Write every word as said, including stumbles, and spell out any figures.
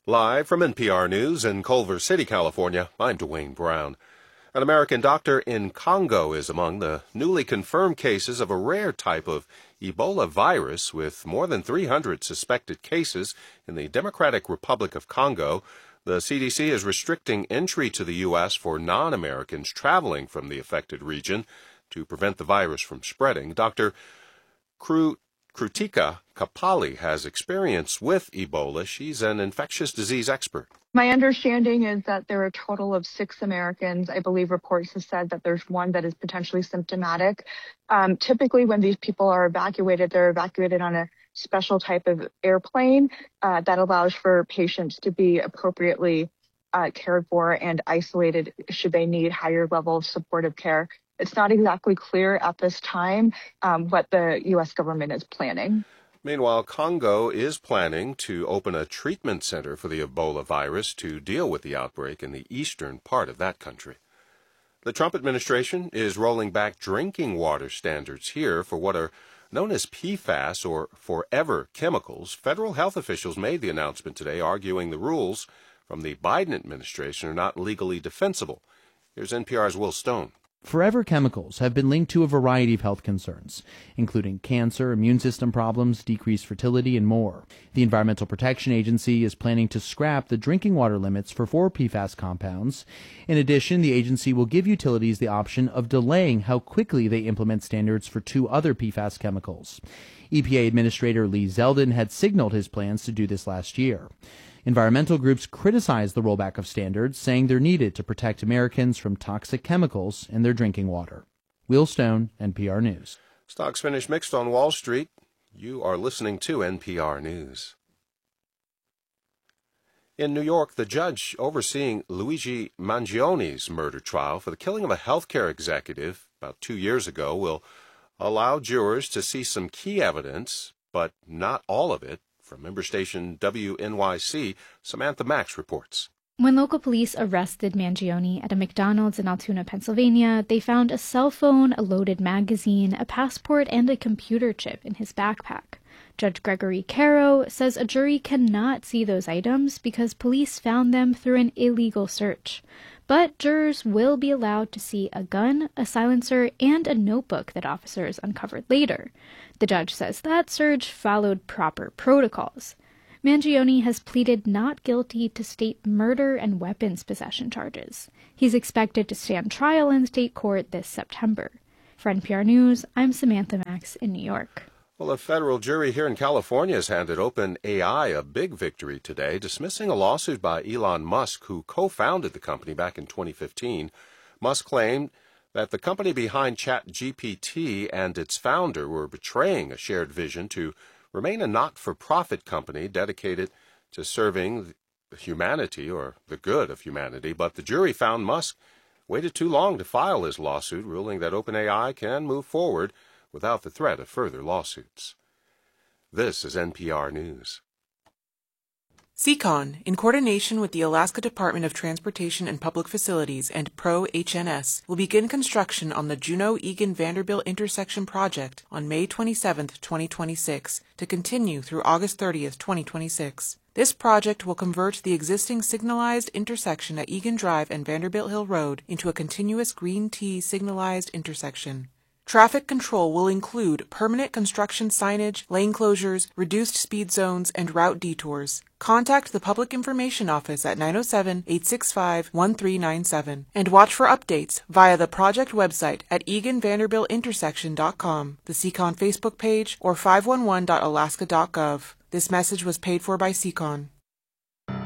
Live from N P R News in Culver City, California, I'm Dwayne Brown. An American doctor in Congo is among the newly confirmed cases of a rare type of Ebola virus, with more than three hundred suspected cases in the Democratic Republic of Congo. The C D C is restricting entry to the U S for non-Americans traveling from the affected region to prevent the virus from spreading. Doctor Kru Krutika Kapali has experience with Ebola. She's an infectious disease expert. My understanding is that there are a total of six Americans. I believe reports have said that there's one that is potentially symptomatic. Um, typically, when these people are evacuated, they're evacuated on a special type of airplane uh, that allows for patients to be appropriately uh, cared for and isolated should they need higher level of supportive care. It's not exactly clear at this time um, what the U S government is planning. Meanwhile, Congo is planning to open a treatment center for the Ebola virus to deal with the outbreak in the eastern part of that country. The Trump administration is rolling back drinking water standards here for what are known as P FAS, or forever chemicals. Federal health officials made the announcement today, arguing the rules from the Biden administration are not legally defensible. Here's N P R's Will Stone. Forever chemicals have been linked to a variety of health concerns, including cancer, immune system problems, decreased fertility, and more. The Environmental Protection Agency is planning to scrap the drinking water limits for four P FAS compounds. In addition, the agency will give utilities the option of delaying how quickly they implement standards for two other P FAS chemicals. E P A Administrator Lee Zeldin had signaled his plans to do this last year. Environmental groups criticize the rollback of standards, saying they're needed to protect Americans from toxic chemicals in their drinking water. Will Stone, N P R News. Stocks finished mixed on Wall Street. You are listening to N P R News. In New York, the judge overseeing Luigi Mangioni's murder trial for the killing of a healthcare executive about two years ago will allow jurors to see some key evidence, but not all of it. From member station W N Y C, Samantha Max reports. When local police arrested Mangioni at a McDonald's in Altoona, Pennsylvania, they found a cell phone, a loaded magazine, a passport, and a computer chip in his backpack. Judge Gregory Caro says a jury cannot see those items because police found them through an illegal search. But jurors will be allowed to see a gun, a silencer, and a notebook that officers uncovered later. The judge says that search followed proper protocols. Mangioni has pleaded not guilty to state murder and weapons possession charges. He's expected to stand trial in state court this September. For N P R News, I'm Samantha Max in New York. Well, a federal jury here in California has handed OpenAI a big victory today, dismissing a lawsuit by Elon Musk, who co-founded the company back in twenty fifteen. Musk claimed that the company behind ChatGPT and its founder were betraying a shared vision to remain a not-for-profit company dedicated to serving humanity, or the good of humanity. But the jury found Musk waited too long to file his lawsuit, ruling that OpenAI can move forward without the threat of further lawsuits. This is N P R News. Seacon, in coordination with the Alaska Department of Transportation and Public Facilities and Pro H N S, will begin construction on the Juneau-Egan-Vanderbilt intersection project on May twenty-seventh, twenty twenty-six, to continue through August thirtieth, twenty twenty-six. This project will convert the existing signalized intersection at Egan Drive and Vanderbilt Hill Road into a continuous green T signalized intersection. Traffic control will include permanent construction signage, lane closures, reduced speed zones, and route detours. Contact the Public Information Office at nine oh seven, eight six five, one three nine seven and watch for updates via the project website at egan vanderbilt intersection dot com, the Seacon Facebook page, or five one one dot alaska dot gov. This message was paid for by Seacon.